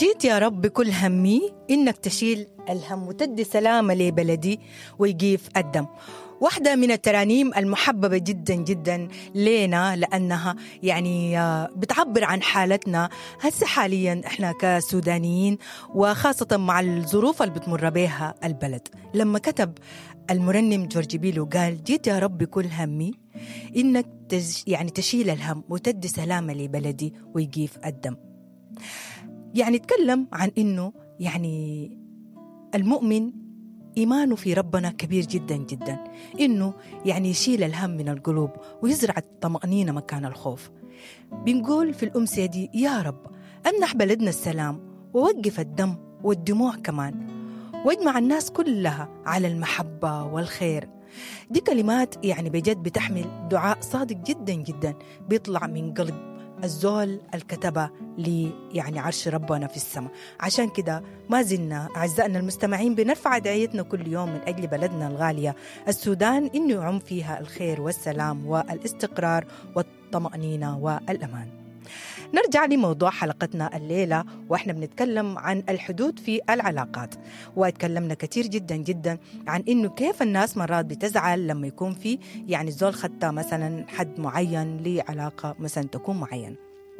جيت يا رب بكل همي إنك تشيل الهم وتدي سلامة لبلدي ويجيف الدم. واحدة من الترانيم المحببة جدا جدا لنا لأنها يعني بتعبر عن حالتنا هسه حاليا إحنا كسودانيين، وخاصة مع الظروف اللي بتمر بها البلد. لما كتب المرنم جورج بيلو قال جيت يا رب بكل همي إنك يعني تشيل الهم وتدي سلامة لبلدي ويجيف الدم. يعني تكلم عن إنه يعني المؤمن إيمانه في ربنا كبير جدا جدا، إنه يعني يشيل الهم من القلوب ويزرع الطمأنينة مكان الخوف. بنقول في الأمسية دي يا رب أمنح بلدنا السلام ووقف الدم والدموع كمان، واجمع الناس كلها على المحبة والخير. دي كلمات يعني بجد بتحمل دعاء صادق جدا جدا بيطلع من قلب الزول الكتبة لي يعني عرش ربنا في السماء. عشان كده ما زلنا أعزائنا المستمعين بنرفع دعيتنا كل يوم من أجل بلدنا الغالية السودان، إنه يعم فيها الخير والسلام والاستقرار والطمأنينة والأمان. نرجع لموضوع حلقتنا الليلة، وإحنا بنتكلم عن الحدود في العلاقات، واتكلمنا كتير جدا جدا عن إنه كيف الناس مرات بتزعل لما يكون في يعني زول خدت مثلا حد معين لعلاقة مثلا تكون معين.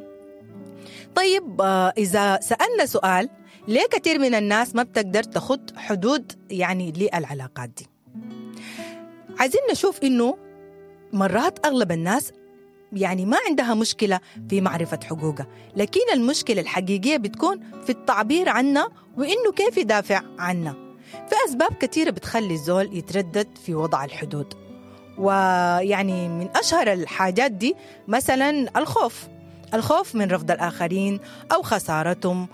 طيب إذا سألنا سؤال ليه كتير من الناس ما بتقدر تخد حدود يعني للعلاقات دي، عايزين نشوف إنه مرات أغلب الناس يعني ما عندها مشكلة في معرفة حقوقها، لكن المشكلة الحقيقية بتكون في التعبير عنها وإنه كيف يدافع عنها. في أسباب كثيرة بتخلي الزول يتردد في وضع الحدود، ويعني من أشهر الحاجات دي مثلا الخوف من رفض الآخرين أو خسارتهم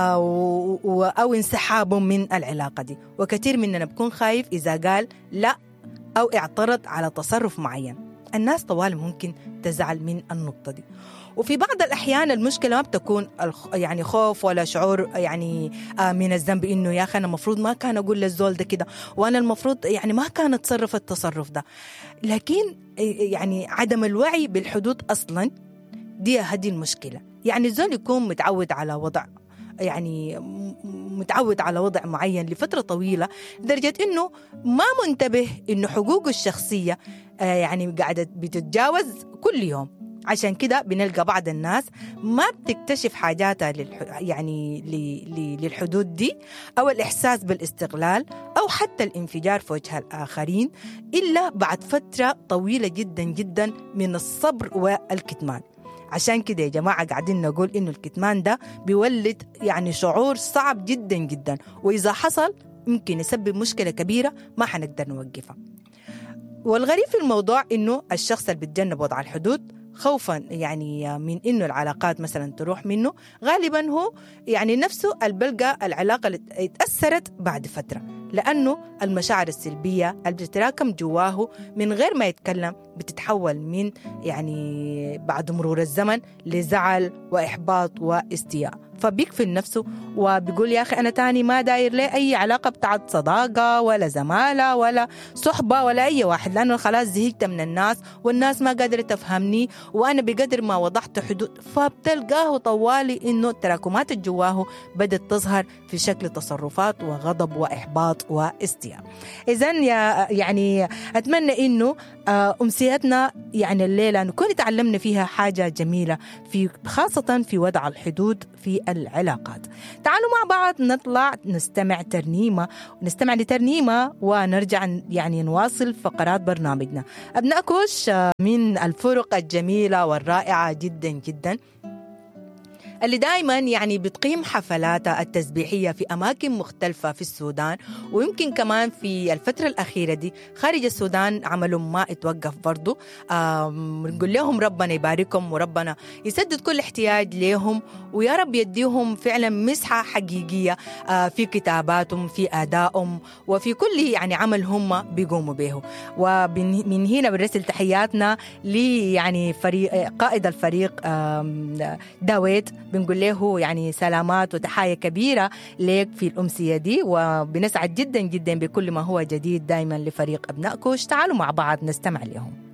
أو انسحابهم من العلاقة دي. وكثير مننا بكون خايف إذا قال لا أو اعترض على تصرف معين. الناس طوال ممكن تزعل من النقطة دي. وفي بعض الأحيان المشكلة ما بتكون يعني خوف ولا شعور يعني من الذنب، إنه يا أخي أنا المفروض ما كان أقول للزول ده كده، وأنا المفروض يعني ما كان أتصرف التصرف ده، لكن يعني عدم الوعي بالحدود أصلا دي هذه المشكلة. يعني الزول يكون متعود على وضع معين لفترة طويلة لدرجة إنه ما منتبه إنه حقوقه الشخصية يعني قاعدة بتتجاوز كل يوم. عشان كده بنلقى بعض الناس ما بتكتشف حاجاتها للحدود دي، أو الإحساس بالاستغلال أو حتى الانفجار في وجه الآخرين إلا بعد فترة طويلة جدا جدا من الصبر والكتمان. عشان كده يا جماعة قاعدين نقول إنه الكتمان ده بيولد يعني شعور صعب جدا جدا، وإذا حصل ممكن يسبب مشكلة كبيرة ما حنقدر نوقفها. والغريب في الموضوع إنه الشخص اللي بيتجنب وضع الحدود خوفا يعني من إنه العلاقات مثلا تروح منه، غالبا هو يعني نفسه البلقى العلاقة اللي اتأثرت بعد فترة، لأنه المشاعر السلبية اللي بتتراكم جواه من غير ما يتكلم بتتحول من يعني بعد مرور الزمن لزعل وإحباط واستياء، فبيكفل نفسه وبيقول يا أخي أنا تاني ما داير لي أي علاقة بتاعت صداقة ولا زمالة ولا صحبة ولا أي واحد، لأنه خلاص زهقت من الناس والناس ما قادرة تفهمني وأنا بقدر ما وضحت حدود. فبتلقاه طوالي إنه التراكمات جواه بدأت تظهر في شكل تصرفات وغضب وإحباط واستياء. إذن يعني أتمنى إنه أمسيتنا يعني الليلة نكون تعلمنا فيها حاجة جميلة خاصة في وضع الحدود في العلاقات. تعالوا مع بعض نطلع نستمع لترنيمة ونرجع يعني نواصل فقرات برنامجنا. أبناء كوش من الفرق الجميلة والرائعة جدا جدا اللي دائما يعني بتقيم حفلاتها التسبيحية في أماكن مختلفة في السودان، ويمكن كمان في الفترة الأخيرة دي خارج السودان عملوا ما اتوقف برضو. نقول لهم ربنا يباركهم وربنا يسدد كل احتياج لهم، ويا رب يديهم فعلا مسحة حقيقية في كتاباتهم في أدائهم وفي كل يعني عمل هم بيقوموا به. ومن هنا بنرسل تحياتنا لي يعني قائد الفريق داويد، بنقول له يعني سلامات وتحايا كبيرة لك في الأمسية دي، وبنسعد جدا جدا بكل ما هو جديد دائما لفريق أبناء كوش. تعالوا مع بعض نستمع لهم.